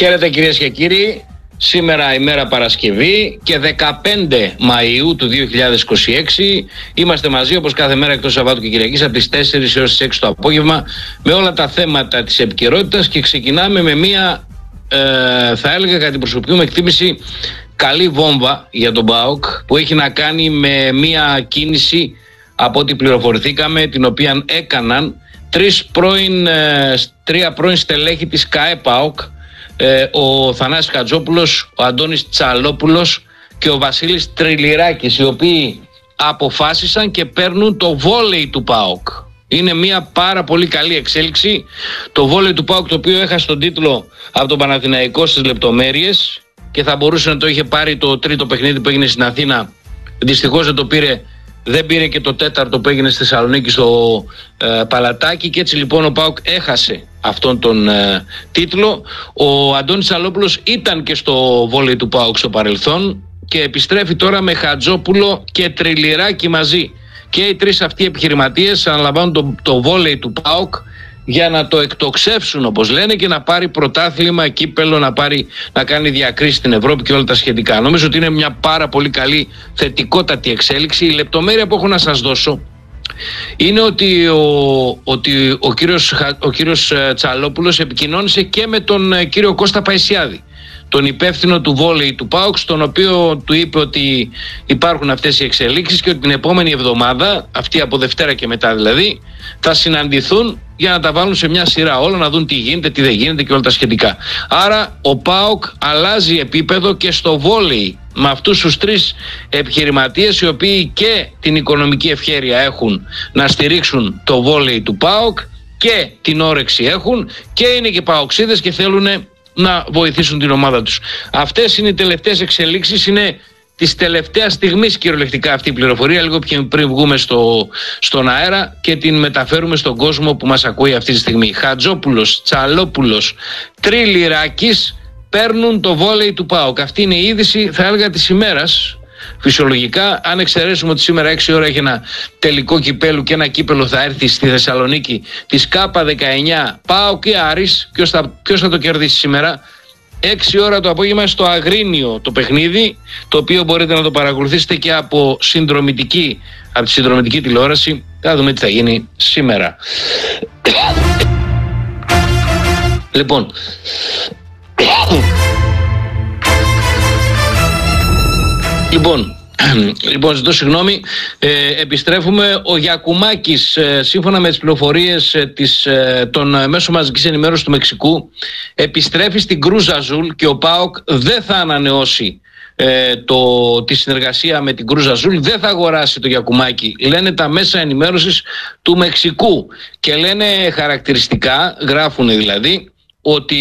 Χαίρετε κυρίες και κύριοι. Σήμερα ημέρα Παρασκευή και 15 Μαΐου του 2026 είμαστε μαζί όπως κάθε μέρα εκτός Σαββάτου και Κυριακής από τις 4 έως τις 6 το απόγευμα με όλα τα θέματα της επικαιρότητας και ξεκινάμε με μία θα έλεγα κατά την προσωπική μου εκτίμηση καλή βόμβα για τον ΠΑΟΚ που έχει να κάνει με μία κίνηση από ό,τι πληροφορηθήκαμε την οποία έκαναν τρία πρώην στελέχη της ΚΑΕ ΠΑΟΚ, ο Θανάσης Χατζόπουλος, ο Αντώνης Τσαλόπουλος και ο Βασίλης Τριλιράκης, οι οποίοι αποφάσισαν και παίρνουν το βόλεϊ του ΠΑΟΚ. Είναι μια πάρα πολύ καλή εξέλιξη το βόλεϊ του ΠΑΟΚ, το οποίο έχασε τον τίτλο από τον Παναθηναϊκό στις λεπτομέρειες και θα μπορούσε να το είχε πάρει το τρίτο παιχνίδι που έγινε στην Αθήνα. Δυστυχώς δεν το πήρε. Δεν πήρε και το τέταρτο που έγινε στη Θεσσαλονίκη στο Παλατάκι και έτσι λοιπόν ο ΠΑΟΚ έχασε αυτόν τον τίτλο. Ο Αντώνης Τσαλόπουλος ήταν και στο βόλεϊ του ΠΑΟΚ στο παρελθόν και επιστρέφει τώρα με Χατζόπουλο και Τριλιράκη μαζί. Και οι τρεις αυτοί επιχειρηματίες αναλαμβάνουν το βόλεϊ του ΠΑΟΚ για να το εκτοξεύσουν όπως λένε και να πάρει πρωτάθλημα, κύπελο, να κάνει διακρίσεις στην Ευρώπη και όλα τα σχετικά. Νομίζω ότι είναι μια πάρα πολύ καλή θετικότατη εξέλιξη. Η λεπτομέρεια που έχω να σας δώσω είναι ότι ο κύριος Τσαλόπουλος επικοινώνησε και με τον κύριο Κώστα Παϊσιάδη, τον υπεύθυνο του βόλεϊ του ΠΑΟΚ, στον οποίο του είπε ότι υπάρχουν αυτές οι εξελίξεις και ότι την επόμενη εβδομάδα, αυτή από Δευτέρα και μετά δηλαδή, θα συναντηθούν για να τα βάλουν σε μια σειρά όλα, να δουν τι γίνεται, τι δεν γίνεται και όλα τα σχετικά. Άρα ο ΠΑΟΚ αλλάζει επίπεδο και στο βόλεϊ με αυτούς τους τρεις επιχειρηματίες, οι οποίοι και την οικονομική ευχέρεια έχουν να στηρίξουν το βόλεϊ του ΠΑΟΚ και την όρεξη έχουν και είναι και παοξίδες και θέλουν να βοηθήσουν την ομάδα τους. Αυτές είναι οι τελευταίες εξελίξεις, είναι της τελευταίας στιγμής κυριολεκτικά αυτή η πληροφορία, λίγο πριν βγούμε στον αέρα και την μεταφέρουμε στον κόσμο που μας ακούει αυτή τη στιγμή. Χατζόπουλος, Τσαλόπουλος, Τριλιράκης παίρνουν το βόλεϊ του ΠΑΟΚ. Αυτή είναι η είδηση, θα έλεγα, της ημέρας. Φυσιολογικά, αν εξαιρέσουμε ότι σήμερα 6 ώρα έχει ένα τελικό κυπέλου και ένα κύπελο θα έρθει στη Θεσσαλονίκη της ΚΑΠΑ19 ΠΑΟΚ ή Άρης, ποιος θα το κερδίσει σήμερα? 6 ώρα το απόγευμα στο Αγρίνιο το παιχνίδι, το οποίο μπορείτε να το παρακολουθήσετε και από τη συνδρομητική τηλεόραση. Θα δούμε τι θα γίνει σήμερα. Λοιπόν, ζητώ συγγνώμη, επιστρέφουμε. Ο Γιακουμάκης, σύμφωνα με τις πληροφορίες των μέσων μαζικής ενημέρωσης του Μεξικού, επιστρέφει στην Κρουζ Αζούλ και ο ΠΑΟΚ δεν θα ανανεώσει τη συνεργασία με την Κρουζ Αζούλ, δεν θα αγοράσει το Γιακουμάκη, λένε τα μέσα ενημέρωσης του Μεξικού, και λένε χαρακτηριστικά, γράφουν δηλαδή, ότι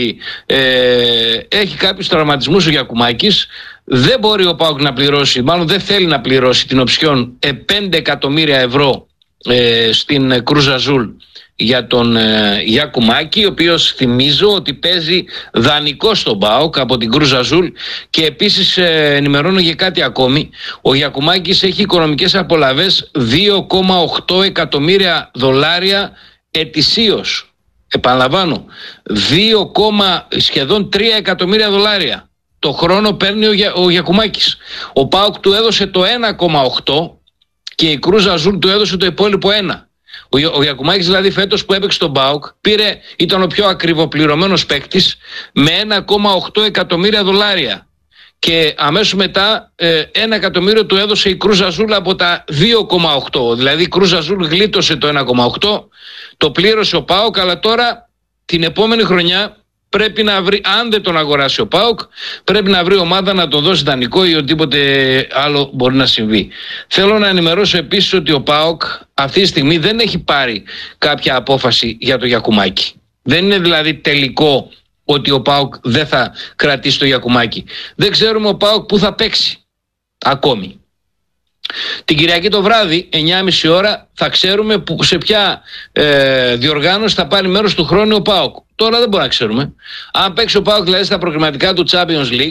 έχει κάποιους τραυματισμούς ο Γιακουμάκης. Δεν μπορεί ο ΠΑΟΚ να πληρώσει, μάλλον δεν θέλει να πληρώσει την οψιόν 5 εκατομμύρια ευρώ στην Κρουζ Αζούλ για τον Γιακουμάκη, ο οποίος θυμίζω ότι παίζει δανεικό στον ΠΑΟΚ από την Κρουζ Αζούλ. Και επίσης ενημερώνω για κάτι ακόμη. Ο Γιακουμάκης έχει οικονομικές απολαβές 2,8 εκατομμύρια δολάρια ετησίως. Επαναλαμβάνω, σχεδόν 3 εκατομμύρια δολάρια το χρόνο παίρνει ο Γιακουμάκης. Ο ΠΑΟΚ του έδωσε το 1,8 και η Κρουζ Αζούλ του έδωσε το υπόλοιπο 1. Ο Γιακουμάκης δηλαδή φέτος που έπαιξε στον ΠΑΟΚ ήταν ο πιο ακριβοπληρωμένος παίκτης με 1,8 εκατομμύρια δολάρια. Και αμέσως μετά 1 εκατομμύριο του έδωσε η Κρουζ Αζούλ από τα 2,8. Δηλαδή η Κρουζ Αζούλ γλίτωσε το 1,8, το πλήρωσε ο ΠΑΟΚ, αλλά τώρα την επόμενη χρονιά πρέπει να βρει, αν δεν τον αγοράσει ο ΠΑΟΚ, πρέπει να βρει ομάδα να τον δώσει δανεικό ή οτιδήποτε άλλο μπορεί να συμβεί. Θέλω να ενημερώσω επίσης ότι ο ΠΑΟΚ αυτή τη στιγμή δεν έχει πάρει κάποια απόφαση για το Γιακουμάκη. Δεν είναι δηλαδή τελικό ότι ο ΠΑΟΚ δεν θα κρατήσει το Γιακουμάκη. Δεν ξέρουμε ο ΠΑΟΚ που θα παίξει ακόμη. Την Κυριακή το βράδυ, 9.30 ώρα, θα ξέρουμε σε ποια διοργάνωση θα πάρει μέρος του χρόνου ο ΠΑΟΚ. Τώρα δεν μπορούμε να ξέρουμε. Αν παίξει ο ΠΑΟΚ δηλαδή στα προκριματικά του Champions League,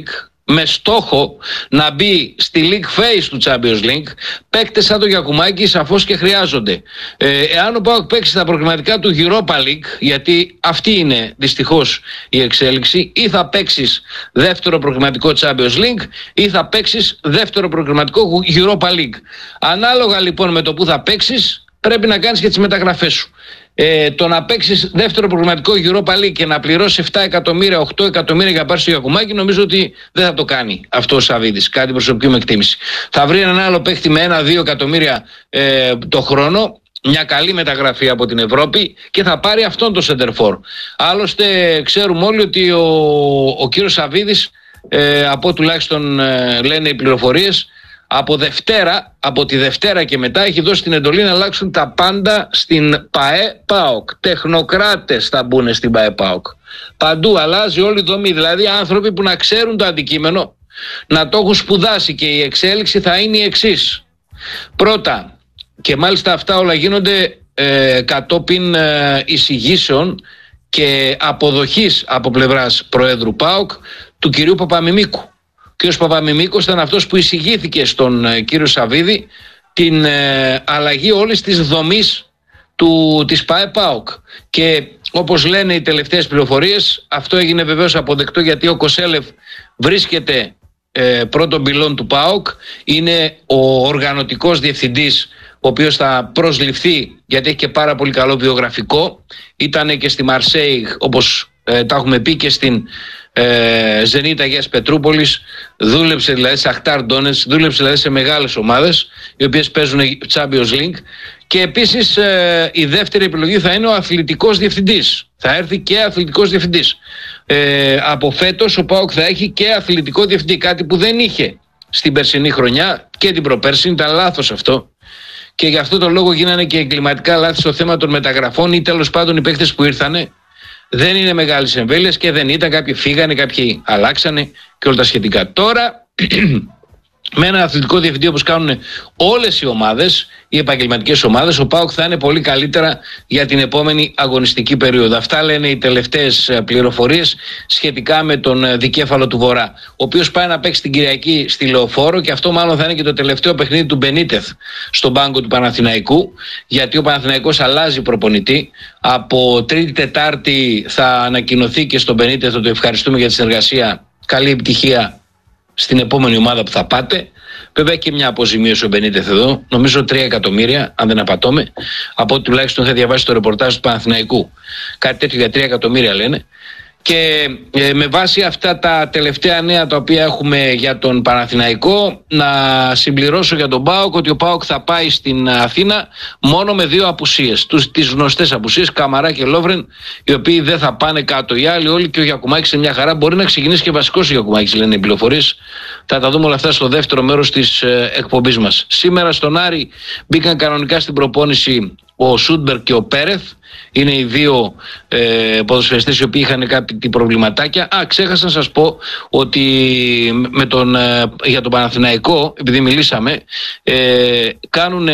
με στόχο να μπει στη League Phase του Champions League. Παίκτες σαν το Γιακουμάκη σαφώς και χρειάζονται. Εάν ο ΠΑΟΚ παίξει στα προκριματικά του Europa League, γιατί αυτή είναι δυστυχώς η εξέλιξη, ή θα παίξεις δεύτερο προκριματικό Champions League ή θα παίξεις δεύτερο προκριματικό Europa League. Ανάλογα λοιπόν με το που θα παίξεις, πρέπει να κάνεις και τις μεταγραφές σου. Το να παίξεις δεύτερο προγραμματικό Europa League και να πληρώσει 7 εκατομμύρια, 8 εκατομμύρια για να πάρει στο Γιακουμάκη, νομίζω ότι δεν θα το κάνει αυτό ο Σαββίδης. Κάτι προσωπική μου εκτίμηση. Θα βρει έναν άλλο παίχτη με 1-2 εκατομμύρια το χρόνο, μια καλή μεταγραφή από την Ευρώπη, και θα πάρει αυτόν το σεντερφόρ. Άλλωστε, ξέρουμε όλοι ότι ο κύριος Σαββίδης, από τουλάχιστον λένε οι πληροφορίες, από τη Δευτέρα και μετά έχει δώσει την εντολή να αλλάξουν τα πάντα στην ΠΑΕ-ΠΑΟΚ. Τεχνοκράτες θα μπουν στην ΠΑΕ-ΠΑΟΚ. Παντού αλλάζει όλη η δομή. Δηλαδή άνθρωποι που να ξέρουν το αντικείμενο, να το έχουν σπουδάσει, και η εξέλιξη θα είναι η εξής. Πρώτα, και μάλιστα αυτά όλα γίνονται κατόπιν εισηγήσεων και αποδοχής από πλευράς Προέδρου ΠΑΟΚ του κυρίου Παπαμιμίκου. Ο κ. Παπαμιμίκος ήταν αυτός που εισηγήθηκε στον κύριο Σαββίδη την αλλαγή όλης της δομής της ΠΑΕ-ΠΑΟΚ. Και όπως λένε οι τελευταίες πληροφορίες, αυτό έγινε βεβαίως αποδεκτό, γιατί ο Κοσέλεφ βρίσκεται πρώτον πυλών του ΠΑΟΚ, είναι ο οργανωτικός διευθυντής, ο οποίος θα προσληφθεί γιατί έχει και πάρα πολύ καλό βιογραφικό. Ήτανε και στη Μαρσέιγ, όπως τα έχουμε πει, και στην Ζενίτ Αγίας Πετρούπολης, δούλεψε δηλαδή σε Αχτάρ Ντόνετς, δούλεψε δηλαδή σε μεγάλες ομάδες οι οποίες παίζουν Champions League. Και επίσης η δεύτερη επιλογή θα είναι ο αθλητικός διευθυντής. Θα έρθει και αθλητικός διευθυντής. Από φέτος ο ΠΑΟΚ θα έχει και αθλητικό διευθυντή, κάτι που δεν είχε στην περσινή χρονιά και την προπέρσινη. Ήταν λάθος αυτό. Και γι' αυτό τον λόγο γίνανε και εγκληματικά λάθη στο θέμα των μεταγραφών, ή τέλος πάντων οι παίκτες που ήρθανε δεν είναι μεγάλες εμβέλειες και δεν ήταν. Κάποιοι φύγανε, κάποιοι αλλάξανε και όλα τα σχετικά. Τώρα με ένα αθλητικό διευθυντή όπως κάνουν όλες οι ομάδες, οι επαγγελματικές ομάδες, ο ΠΑΟΚ θα είναι πολύ καλύτερα για την επόμενη αγωνιστική περίοδο. Αυτά λένε οι τελευταίες πληροφορίες σχετικά με τον δικέφαλο του Βορρά, ο οποίος πάει να παίξει την Κυριακή στη Λεωφόρο, και αυτό μάλλον θα είναι και το τελευταίο παιχνίδι του Μπενίτεθ στον πάγκο του Παναθηναϊκού, γιατί ο Παναθηναϊκός αλλάζει προπονητή. Από Τρίτη-Τετάρτη θα ανακοινωθεί και στον Μπενίτεθ ότι ευχαριστούμε για τη συνεργασία, καλή επιτυχία στην επόμενη ομάδα που θα πάτε. Βέβαια και μια αποζημίωση ο Μπενίτεθ εδώ, νομίζω 3 εκατομμύρια, αν δεν απατώμε, από ό,τι τουλάχιστον θα διαβάσει το ρεπορτάζ του Παναθηναϊκού. Κάτι τέτοιο για 3 εκατομμύρια λένε. Και με βάση αυτά τα τελευταία νέα τα οποία έχουμε για τον Παναθηναϊκό, να συμπληρώσω για τον ΠΑΟΚ ότι ο ΠΑΟΚ θα πάει στην Αθήνα μόνο με 2 απουσίες. Τις γνωστές απουσίες, Καμαρά και Λόβρεν, οι οποίοι δεν θα πάνε κάτω. Οι άλλοι όλοι, και ο Γιακουμάκης είναι μια χαρά. Μπορεί να ξεκινήσει και βασικός ο Γιακουμάκης, λένε οι πληροφορίες. Θα τα δούμε όλα αυτά στο δεύτερο μέρος της εκπομπής μας. Σήμερα στον Άρη μπήκαν κανονικά στην προπόνηση ο Σούντμπερ και ο Πέρεθ. Είναι οι δύο ποδοσφαιριστές οι οποίοι είχαν κάποια προβληματάκια. Ξέχασα να σας πω ότι για τον Παναθηναϊκό, επειδή μιλήσαμε, κάνουν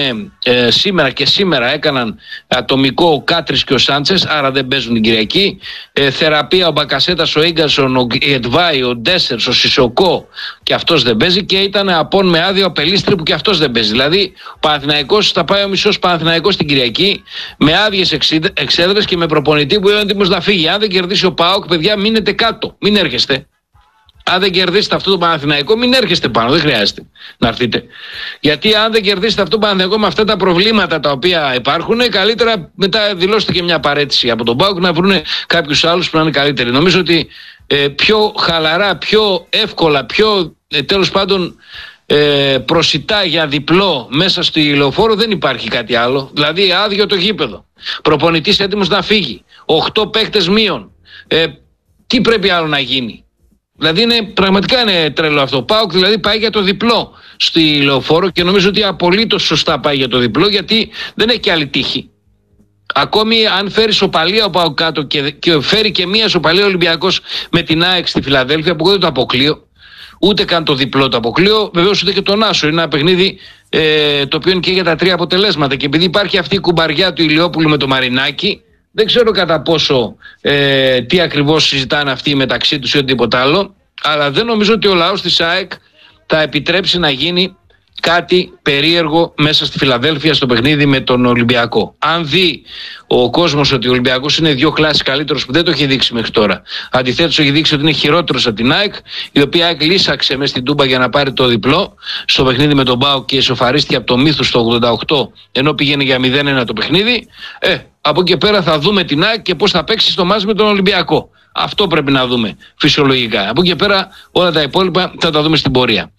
σήμερα έκαναν ατομικό ο Κάτρις και ο Σάντσες, άρα δεν παίζουν την Κυριακή. Θεραπεία ο Μπακασέτας, ο Ίγκαλσον, ο Εντβάη, ο Ντέσσερς, ο Σισοκό, και αυτός δεν παίζει, και ήταν απόν με άδεια ο Πελίστρη, που και αυτός δεν παίζει. Δηλαδή ο Παναθηναϊκός θα πάει ο μισός Παναθηναϊκός την Κυριακή με άδειες εξέδρες και με προπονητή που είναι έτοιμος να φύγει. Αν δεν κερδίσει ο ΠΑΟΚ, παιδιά, μείνετε κάτω, μην έρχεστε. Αν δεν κερδίσετε αυτό το Παναθηναϊκό, μην έρχεστε πάνω, δεν χρειάζεται να έρθετε. Γιατί αν δεν κερδίσετε αυτό το Παναθηναϊκό με αυτά τα προβλήματα τα οποία υπάρχουν, καλύτερα μετά δηλώστε και μια παρέτηση από τον ΠΑΟΚ, να βρουν κάποιους άλλους που να είναι καλύτεροι. Νομίζω ότι πιο χαλαρά, πιο εύκολα, πιο τέλος πάντων προσιτά για διπλό μέσα στη Λεωφόρο δεν υπάρχει κάτι άλλο. Δηλαδή άδειο το γήπεδο, προπονητής έτοιμος να φύγει, 8 παίκτες μείον, τι πρέπει άλλο να γίνει? Δηλαδή πραγματικά είναι τρελό αυτό. ΠΑΟΚ δηλαδή πάει για το διπλό στη Λεωφόρο, και νομίζω ότι απολύτως σωστά πάει για το διπλό, γιατί δεν έχει και άλλη τύχη. Ακόμη αν φέρει σοπαλία ο ΠΑΟΚ κάτω και φέρει και μία σοπαλία Ολυμπιακός με την ΑΕΚ στη Φιλαδέλφια, που εγώ δεν το αποκλείω, ούτε καν το διπλό το αποκλείω, βεβαίως ούτε και τον Άσο. Είναι ένα παιχνίδι το οποίο είναι και για τα 3 αποτελέσματα, και επειδή υπάρχει αυτή η κουμπαριά του Ηλιόπουλου με το Μαρινάκι, δεν ξέρω κατά πόσο τι ακριβώς συζητάνε αυτοί μεταξύ τους ή οτιδήποτε άλλο. Αλλά δεν νομίζω ότι ο λαός της ΑΕΚ θα επιτρέψει να γίνει κάτι περίεργο μέσα στη Φιλαδέλφια στο παιχνίδι με τον Ολυμπιακό. Αν δει ο κόσμος ότι ο Ολυμπιακός είναι 2 κλάσεις καλύτερος, που δεν το έχει δείξει μέχρι τώρα, αντιθέτως έχει δείξει ότι είναι χειρότερος από την ΑΕΚ, η οποία ΑΕΚ λύσαξε μέσα στην Τούμπα για να πάρει το διπλό στο παιχνίδι με τον ΠΑΟΚ και ισοφαρίστηκε από το Μύθους στο 88, ενώ πήγαινε για 0-1 το παιχνίδι. Από εκεί πέρα θα δούμε την ΑΕΚ και πώς θα παίξει στο μάτς με τον Ολυμπιακό. Αυτό πρέπει να δούμε φυσιολογικά. Από εκεί πέρα όλα τα υπόλοιπα θα τα δούμε στην πορεία.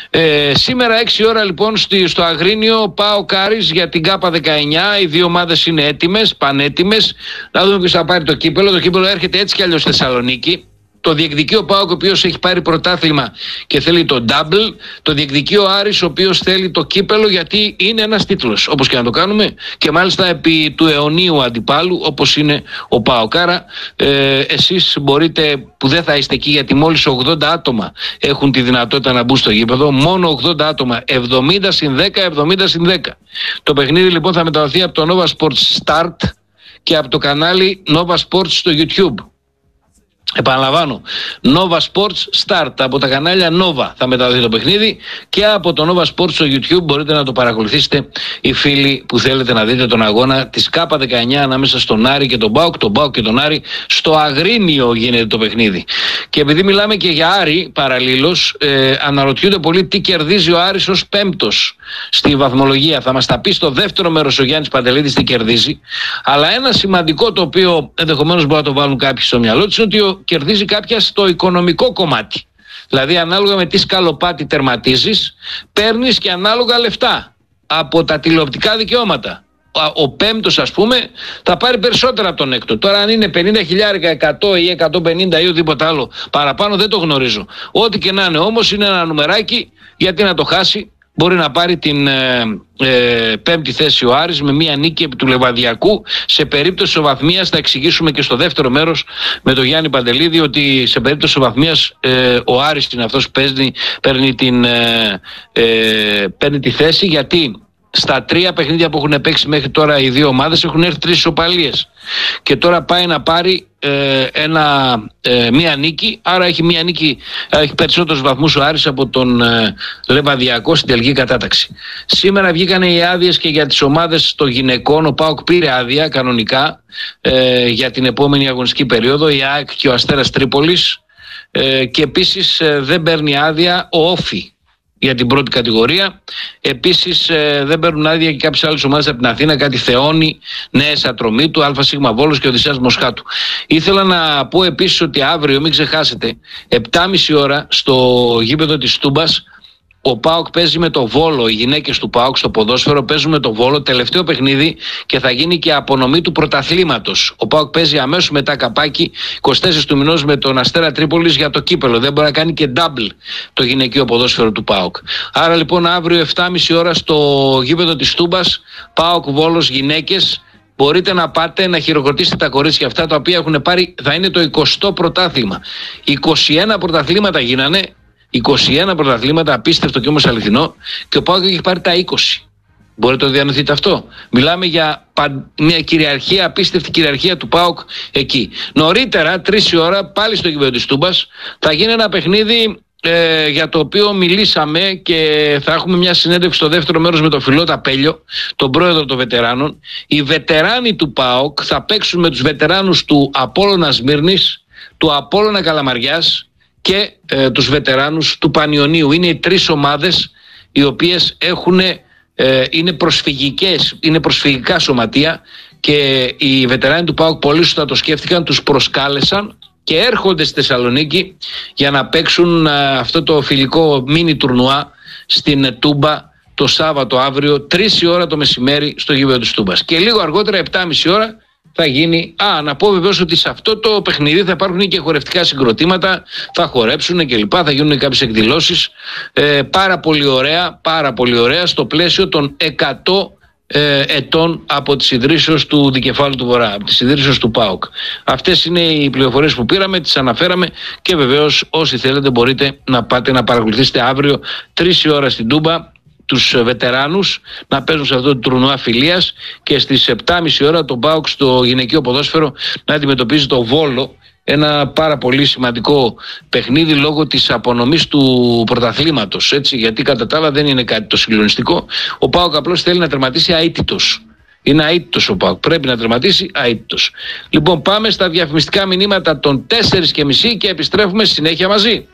Σήμερα 6 ώρα λοιπόν στο Αγρίνιο ΠΑΟΚ Άρης για την ΚΑΠΑ 19. Οι δύο ομάδες είναι έτοιμες, πανέτοιμες. Να δούμε ποιος θα πάρει το κύπελο. Το κύπελο έρχεται έτσι κι αλλιώς στη Θεσσαλονίκη. Το διεκδικεί ο ΠΑΟΚ, ο οποίος έχει πάρει πρωτάθλημα και θέλει το double. Το διεκδικεί ο Άρης, ο οποίος θέλει το κύπελο, γιατί είναι ένας τίτλος, όπως και να το κάνουμε, και μάλιστα επί του αιωνίου αντιπάλου, όπως είναι ο ΠΑΟΚ. Άρα εσείς μπορείτε, που δεν θα είστε εκεί, γιατί μόλις 80 άτομα έχουν τη δυνατότητα να μπουν στο γήπεδο, μόνο 80 άτομα, 70-10, 70-10. Το παιχνίδι λοιπόν θα μεταδοθεί από το Nova Sports Start και από το κανάλι Nova Sports στο YouTube. Επαναλαμβάνω, Nova Sports Start, από τα κανάλια Nova θα μεταδοθεί το παιχνίδι, και από το Nova Sports στο YouTube μπορείτε να το παρακολουθήσετε οι φίλοι που θέλετε να δείτε τον αγώνα της ΚΑΠΑ 19 ανάμεσα στον Άρη και τον ΠΑΟΚ, και τον Άρη. Στο Αγρίνιο γίνεται το παιχνίδι. Και επειδή μιλάμε και για Άρη παραλλήλως, αναρωτιούνται πολύ τι κερδίζει ο Άρης ως πέμπτος στη βαθμολογία. Θα μας τα πει στο δεύτερο μέρος ο Γιάννης Παντελίδης τι κερδίζει. Αλλά ένα σημαντικό, το οποίο ενδεχομένως μπορεί να το βάλουν κάποιοι στο μυαλό τους, είναι ότι κερδίζει κάποια στο οικονομικό κομμάτι. Δηλαδή, ανάλογα με τι σκαλοπάτι τερματίζεις, παίρνεις και ανάλογα λεφτά από τα τηλεοπτικά δικαιώματα. Ο πέμπτος, ας πούμε, θα πάρει περισσότερα από τον έκτο. Τώρα, αν είναι 50.000, 100 ή 150 ή οτιδήποτε άλλο παραπάνω, δεν το γνωρίζω. Ό,τι και να είναι όμως, είναι ένα νουμεράκι, γιατί να το χάσει. Μπορεί να πάρει την πέμπτη θέση ο Άρης με μία νίκη επί του Λεβαδιακού. Σε περίπτωση ισοβαθμίας, θα εξηγήσουμε και στο δεύτερο μέρος με τον Γιάννη Παντελίδη, ότι σε περίπτωση ισοβαθμίας ο Άρης είναι αυτός που παίρνει τη θέση, γιατί στα 3 παιχνίδια που έχουν παίξει μέχρι τώρα οι δύο ομάδες έχουν έρθει 3 ισοπαλίες. Και τώρα πάει να πάρει μία νίκη, άρα έχει μία νίκη, έχει περισσότερους βαθμούς ο Άρης από τον Λεβαδιακό στην τελική κατάταξη. Σήμερα βγήκαν οι άδειες και για τις ομάδες των γυναικών. Ο ΠΑΟΚ πήρε άδεια κανονικά για την επόμενη αγωνιστική περίοδο, η ΑΕΚ και ο Αστέρας Τρίπολης, και επίσης δεν παίρνει άδεια ο Όφι για την πρώτη κατηγορία. Επίσης δεν παίρνουν άδεια και κάποιες άλλες ομάδες από την Αθήνα, κάτι Θεόνη, Νέες Ατρομήτου, ΑΣ Βόλος και Οδυσσέας Μοσχάτου. Ήθελα να πω επίσης ότι αύριο, μην ξεχάσετε, 7.30 ώρα στο γήπεδο της Τούμπας, ο ΠΑΟΚ παίζει με το Βόλο. Οι γυναίκες του ΠΑΟΚ στο ποδόσφαιρο παίζουν με το Βόλο, τελευταίο παιχνίδι, και θα γίνει και απονομή του πρωταθλήματος. Ο ΠΑΟΚ παίζει αμέσως μετά καπάκι 24 του μηνός με τον Αστέρα Τρίπολης για το κύπελο. Δεν μπορεί να κάνει και double το γυναικείο ποδόσφαιρο του ΠΑΟΚ. Άρα λοιπόν αύριο 7.30 ώρα στο γήπεδο της Τούμπας, ΠΑΟΚ Βόλος γυναίκες. Μπορείτε να πάτε να χειροκροτήσετε τα κορίτσια αυτά, τα οποία έχουν πάρει, θα είναι το 20ο πρωτάθλημα. 21 πρωταθλήματα γίνανε. 21 πρωταθλήματα, απίστευτο και όμως αληθινό, και ο ΠΑΟΚ έχει πάρει τα 20. Μπορείτε να το διανοηθείτε αυτό? Μιλάμε για μια κυριαρχία, απίστευτη κυριαρχία του ΠΑΟΚ εκεί. Νωρίτερα, 3 η ώρα, πάλι στο γήπεδο της Τούμπας, θα γίνει ένα παιχνίδι για το οποίο μιλήσαμε και θα έχουμε μια συνέντευξη στο δεύτερο μέρος με τον Φιλότα Πέλιο, τον πρόεδρο των βετεράνων. Οι βετεράνοι του ΠΑΟΚ θα παίξουν με τους βετεράνους του Απόλλωνα Σμύρνης, του Απόλλωνα Καλαμαριάς και τους βετεράνους του Πανιωνίου. Είναι οι 3 ομάδες οι οποίες είναι προσφυγικές, είναι προσφυγικά σωματεία, και οι βετεράνοι του ΠΑΟΚ πολύ σωστά το σκέφτηκαν, τους προσκάλεσαν και έρχονται στη Θεσσαλονίκη για να παίξουν αυτό το φιλικό μίνι τουρνουά στην Τούμπα το Σάββατο αύριο 3 η ώρα το μεσημέρι στο γήπεδο της Τούμπας. Και λίγο αργότερα 7.30 ώρα θα γίνει. Να πω βεβαίως ότι σε αυτό το παιχνίδι θα υπάρχουν και χορευτικά συγκροτήματα, θα χορέψουν κλπ. Θα γίνουν κάποιες εκδηλώσεις. Πάρα πολύ ωραία στο πλαίσιο των 100 ετών από τις ιδρύσεως του Δικεφάλου του Βορρά, από τις ιδρύσεως του ΠΑΟΚ. Αυτές είναι οι πληροφορίες που πήραμε, τις αναφέραμε, και βεβαίως όσοι θέλετε μπορείτε να πάτε να παρακολουθήσετε αύριο 3 η ώρα στην Τούμπα τους βετεράνους να παίζουν σε αυτό το τουρνουά φιλίας, και στις 7.30 ώρα τον ΠΑΟΚ στο γυναικείο ποδόσφαιρο να αντιμετωπίζει το Βόλο ένα πάρα πολύ σημαντικό παιχνίδι λόγω της απονομής του πρωταθλήματος, έτσι, γιατί κατά τα άλλα δεν είναι κάτι το συγκλονιστικό. Ο ΠΑΟΚ απλώς θέλει να τερματίσει αίτητος. Είναι αίτητος ο ΠΑΟΚ. Πρέπει να τερματίσει αίτητος. Λοιπόν, πάμε στα διαφημιστικά μηνύματα των 4:30 και επιστρέφουμε συνέχεια μαζί.